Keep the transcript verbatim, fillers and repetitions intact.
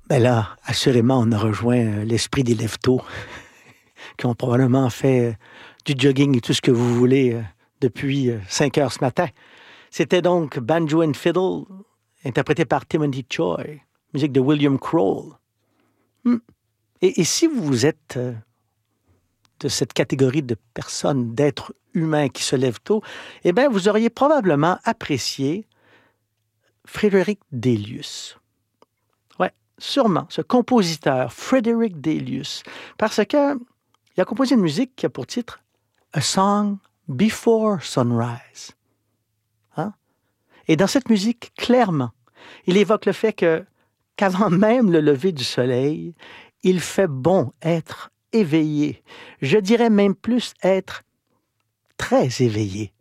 Ben là, assurément, on a rejoint euh, l'esprit des lève-tôt, qui ont probablement fait euh, du jogging et tout ce que vous voulez euh, depuis euh, cinq heures ce matin. C'était donc Banjo and Fiddle, interprété par Timothy Choi, musique de William Kroll. Hmm. Et, et si vous êtes euh, de cette catégorie de personnes, d'êtres humains qui se lèvent tôt, eh bien, vous auriez probablement apprécié Frédéric Delius. Ouais, sûrement, ce compositeur, Frédéric Delius, parce que il a composé une musique qui a pour titre A Song Before Sunrise. Hein? Et dans cette musique, clairement, il évoque le fait que qu'avant même le lever du soleil, il fait bon être éveillé. Je dirais même plus être très éveillé.